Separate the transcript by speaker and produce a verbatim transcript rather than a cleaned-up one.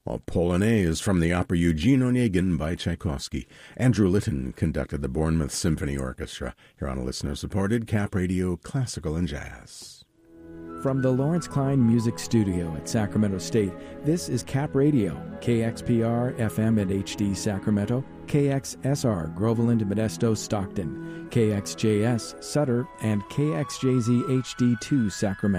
Speaker 1: A Polonaise from the opera Eugene Onegin by Tchaikovsky. Andrew Litton conducted the Bournemouth Symphony Orchestra here on a listener-supported Cap Radio Classical and Jazz.
Speaker 2: From the Lawrence Klein Music Studio at Sacramento State, this is Cap Radio, K X P R F M and H D Sacramento, K X S R Groveland, Modesto, Stockton, K X J S Sutter, and K X J Z H D two Sacramento.